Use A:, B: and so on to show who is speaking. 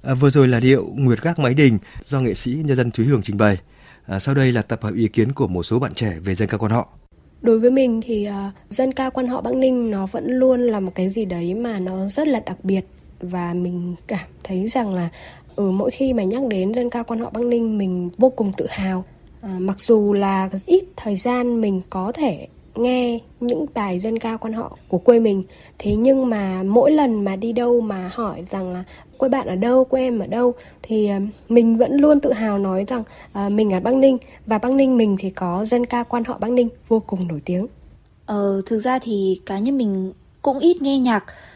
A: Vừa rồi là điệu Nguyệt Gác Mái Đình do nghệ sĩ nhân dân Thúy Hường trình bày. Sau đây là tập hợp ý kiến của một số bạn trẻ về dân ca quan họ.
B: Đối với mình thì dân ca quan họ Bắc Ninh nó vẫn luôn là một cái gì đấy mà nó rất là đặc biệt. Và mình cảm thấy rằng là mỗi khi mà nhắc đến dân ca quan họ Bắc Ninh mình vô cùng tự hào. Mặc dù là ít thời gian mình có thể nghe những bài dân ca quan họ của quê mình, thế nhưng mà mỗi lần mà đi đâu mà hỏi rằng là quê bạn ở đâu, quê em ở đâu, thì mình vẫn luôn tự hào nói rằng mình ở Bắc Ninh, và Bắc Ninh mình thì có dân ca quan họ Bắc Ninh vô cùng nổi tiếng.
C: Thực ra thì cá nhân mình cũng ít nghe nhạc,